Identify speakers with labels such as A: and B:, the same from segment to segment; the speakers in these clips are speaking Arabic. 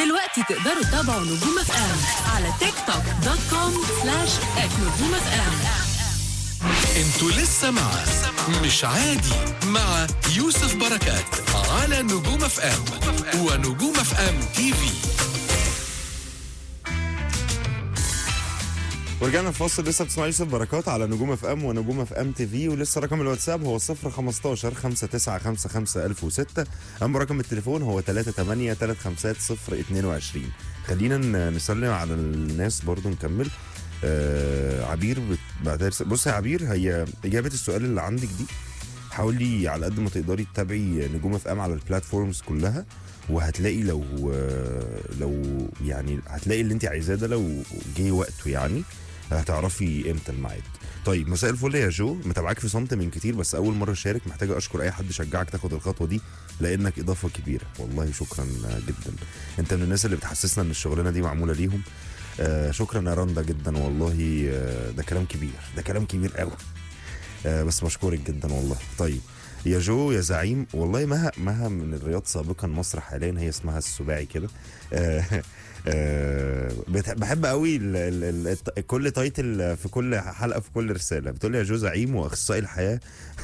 A: دلوقتي تقدروا تتابعوا نجوم اف ام على tiktok.com/@نجوم اف ام.
B: انتوا لسه مع مش عادي مع يوسف بركات على نجوم اف ام ونجوم اف ام تي في.
C: ورجعنا في فاصل. لسه بتسمع يوسف بركات على نجوم اف ام ونجوم اف ام تي في. ولسه رقم الواتساب هو 015 5955 1006. اما رقم التليفون هو 38 350 خلينا نسلم على الناس برضو نكمل. عبير بص يا عبير، هي اجابه السؤال اللي عندك دي حاولي على قد ما تقدري تتابعي نجوم اف ام على البلاتفورمز كلها، وهتلاقي لو يعني هتلاقي اللي انت عايزاه ده لو جه وقته، يعني هتعرفي امتى الميعاد. طيب مساء الفل يا جو، متابعاك في صمت من كتير بس اول مره اشارك، محتاجه اشكر اي حد شجعك تاخد الخطوه دي لانك اضافه كبيره. والله شكرا جدا، انت من الناس اللي بتحسسنا ان الشغلانه دي معموله ليهم. شكرا يا رندا جدا والله. ده كلام كبير، ده كلام كبير قوي. بس بشكرك جدا والله. طيب يا جو يا زعيم، والله مها من الرياض سابقا مصر حاليا، هي اسمها السباعي كده. بحب قوي كل تايتل في كل حلقه في كل رساله بتقول لي يا جو زعيم واخصائي الحياه.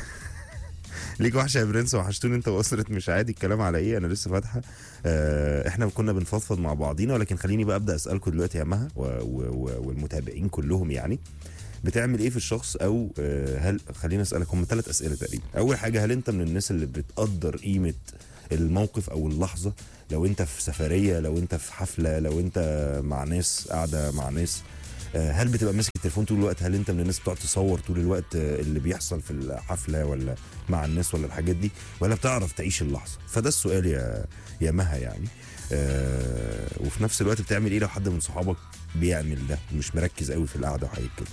C: ليك وحشه يا برنس، وحشتوني انت واسره مش عادي. الكلام على ايه؟ انا لسه فاتحه. احنا كنا بنفضفض مع بعضينا، ولكن خليني بقى ابدا اسالكم دلوقتي يا مها والمتابعين كلهم، يعني بتعمل ايه في الشخص؟ او هل خلينا اسالك، هم 3 اسئله تقريبا. اول حاجه، هل انت من الناس اللي بتقدر قيمه الموقف او اللحظه؟ لو انت في سفريه، لو انت في حفله، لو انت مع ناس قاعده مع ناس، هل بتبقى ماسك التليفون طول الوقت؟ هل انت من الناس بتقعد تصور طول الوقت اللي بيحصل في الحفله ولا مع الناس ولا الحاجات دي، ولا بتعرف تعيش اللحظه؟ فده السؤال يا مها يعني. وفي نفس الوقت بتعمل ايه لو حد من صحابك بيعمل ده ومش مركز قوي في القعده وحاجات كده؟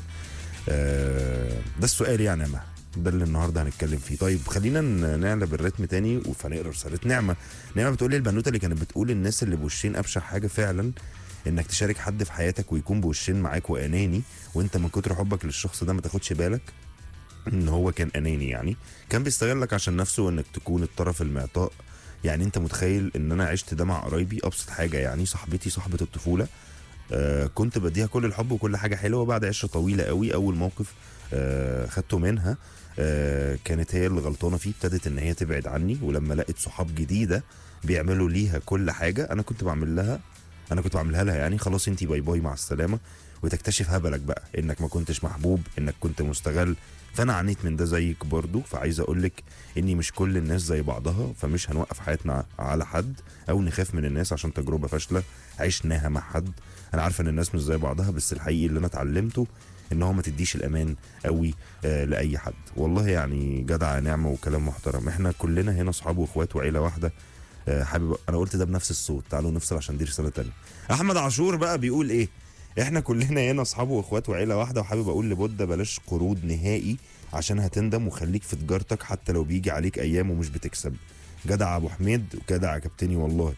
C: ده السؤال يعني يا مها، ده اللي النهارده هنتكلم فيه. طيب خلينا نعلى الريتم تاني فنقرا رساله نعمه. نعمه بتقول لي البنوته اللي كانت بتقول الناس اللي بوشين ابشع حاجه فعلا انك تشارك حد في حياتك ويكون بوشين معاك واناني، وانت من كتر حبك للشخص ده ما تاخدش بالك ان هو كان اناني، يعني كان بيستغلك عشان نفسه وانك تكون الطرف المعطاء. يعني انت متخيل ان انا عشت ده مع قرايبي؟ ابسط حاجه يعني صاحبتي صاحبه الطفوله، كنت بديها كل الحب وكل حاجه حلوه. بعد عشره طويله قوي اول موقف خدته منها كانت هي اللي غلطانه فيه، ابتدت ان هي تبعد عني، ولما لقيت صحاب جديده بيعملوا ليها كل حاجه انا كنت بعملها لها، يعني خلاص انتي باي باي مع السلامه، وتكتشف هبلك بقى انك ما كنتش محبوب، انك كنت مستغل. فانا عانيت من ده زيك برضو. فعايز اقولك اني مش كل الناس زي بعضها، فمش هنوقف حياتنا على حد او نخاف من الناس عشان تجربه فاشله عشناها مع حد. انا عارفه ان الناس مش زي بعضها، بس الحقيقي اللي انا اتعلمته ان هو ما تديش الامان قوي لاي حد. والله يعني جدع نعمه وكلام محترم. احنا كلنا هنا اصحاب واخوات وعيله واحده. حابب انا قلت ده بنفس الصوت، تعالوا نفصل عشان دي رساله تانية. احمد عاشور بقى بيقول ايه؟ احنا كلنا هنا اصحاب واخوات وعيله واحده، وحابب اقول لبودة بلاش قروض نهائي عشان هتندم، وخليك في تجارتك حتى لو بيجي عليك ايام ومش بتكسب. جدع ابو حميد وجدع يا كابتني والله.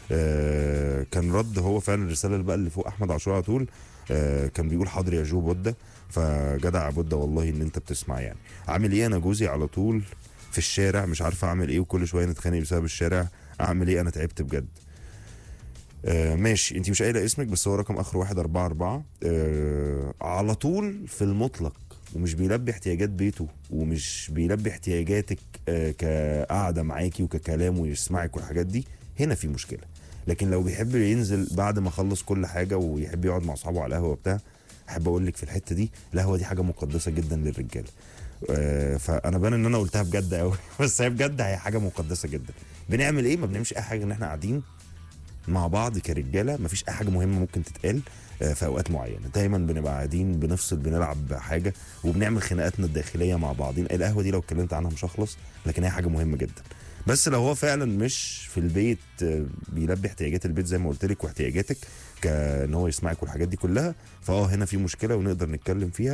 C: كان رد هو فعلا الرساله اللي بقى اللي فوق احمد عاشور على طول. كان بيقول حاضر يا جو بودة. فجدع يا بودة والله ان انت بتسمع. يعني عامل ايه؟ انا جوزي على طول في الشارع مش عارفه اعمل ايه، وكل شويه نتخانق بسبب الشارع. اعمل ايه؟ انا تعبت بجد. ماشي، انت مش قايله اسمك بس هو رقم اخر 144. على طول في المطلق ومش بيلبي احتياجات بيته ومش بيلبي احتياجاتك كقعده معاكي وككلام ويسمعك والحاجات دي، هنا في مشكله. لكن لو بيحب ينزل بعد ما خلص كل حاجه ويحب يقعد مع اصحابه على القهوه وبتاع، احب اقول لك في الحته دي القهوه دي حاجه مقدسه جدا للرجاله. فانا بان ان انا قلتها بجد قوي بس هي بجد هي حاجه مقدسه جدا. بنعمل ايه؟ ما بنعملش اي حاجه ان احنا قاعدين مع بعض كرجاله، مفيش اي حاجه مهمه ممكن تتقال في اوقات معينه. دايما بنبقى قاعدين بنفصل، بنلعب حاجه وبنعمل خناقاتنا الداخليه مع بعضين. القهوه دي لو اتكلمت عنها مش هخلص، لكن هي حاجه مهمه جدا. بس لو هو فعلا مش في البيت بيلبي احتياجات البيت زي ما قلت لك واحتياجاتك كان هو يسمعك والحاجات دي كلها، هنا في مشكله ونقدر نتكلم فيها.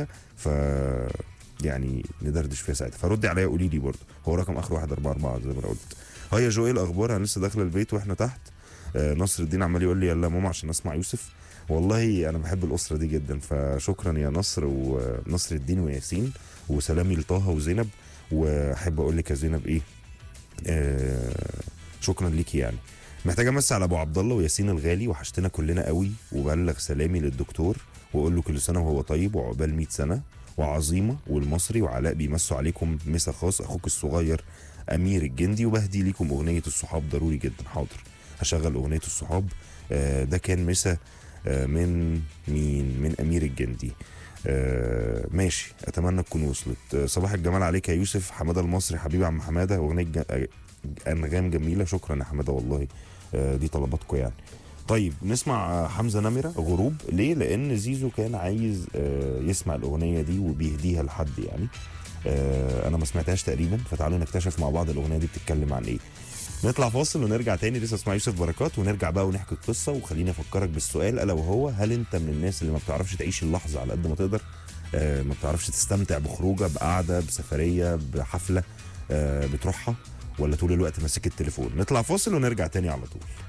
C: يعني ندردش فيها ساعتها. فردي عليا قولي لي برضه. هو رقم اخر 144 زي ما انا قلت. هيا يا جو ايه الاخبار؟ انا لسه داخله البيت واحنا تحت. نصر الدين عمال يقول لي يلا ماما عشان اسمع يوسف. والله انا بحب الاسره دي جدا، فشكرا يا نصر ونصر الدين وياسين، وسلامي لطه وزينب. واحب اقول لك يا زينب ايه، شكرا ليكي يعني. محتاج امسي على ابو عبد الله وياسين الغالي، وحشتنا كلنا قوي، وبلغ سلامي للدكتور واقول له كل سنه وهو طيب وعقبال 100 سنه. وعظيمه والمصري وعلاء بيمسوا عليكم مسا خاص، اخوك الصغير امير الجندي، وبهدي ليكم اغنيه الصحاب ضروري جدا. حاضر هشغل اغنيه الصحاب. ده كان مسا من مين؟ من امير الجندي. ماشي، اتمنى تكون وصلت. صباح الجمال عليك يا يوسف. حماده المصري حبيبي عم حماده، اغنيه انغام جميله. شكرا يا حماده والله، دي طلباتكم يعني. طيب نسمع حمزه نمره غروب. ليه؟ لان زيزو كان عايز يسمع الاغنيه دي وبيهديها لحد يعني. انا ما سمعتهاش تقريبا، فتعالوا نكتشف مع بعض الاغنيه دي بتتكلم عن ايه. نطلع فاصل ونرجع تاني، لسه اسمع يوسف بركات، ونرجع بقى ونحكي القصه. وخليني افكرك بالسؤال الا وهو: هل انت من الناس اللي ما بتعرفش تعيش اللحظه على قد ما تقدر؟ ما بتعرفش تستمتع بخروجه، بقعده، بسفريه، بحفله بتروحها، ولا طول الوقت ماسك التليفون؟ نطلع فاصل ونرجع تاني على طول.